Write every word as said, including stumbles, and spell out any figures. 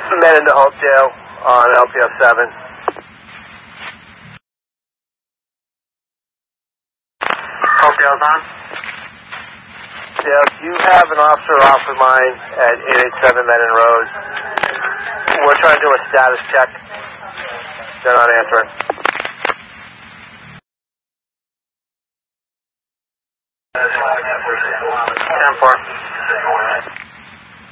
Men into Oakdale on L P F seven. Oakdale's on. Yeah, you have an officer off of mine at eight eighty-seven Menon Road. We're trying to do a status check. They're not answering.